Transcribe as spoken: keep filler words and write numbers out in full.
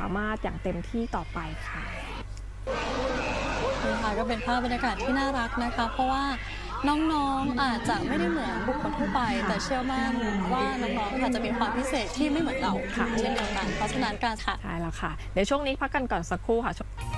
ามารถอย่างเต็มที่ต่อไปค่ะนี่ค่ะก็เป็นภาพบรรยากาศที่น่ารักนะคะเพราะว่าน้องๆอาจจะไม่ได้เหมือนบุคคลทั่วไปแต่เชื่อมั่นว่าน้องๆอาจจะมีความพิเศษที่ไม่เหมือนเราค่ะเช่นเดียวกันเพราะฉะนั้นการค่ะใช่แล้วค่ะเดี๋ยวช่วงนี้พักกันก่อนสักครู่ค่ะ